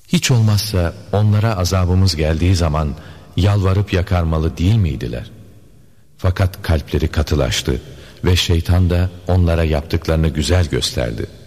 Hiç olmazsa onlara azabımız geldiği zaman yalvarıp yakarmalı değil miydiler? Fakat kalpleri katılaştı ve şeytan da onlara yaptıklarını güzel gösterdi.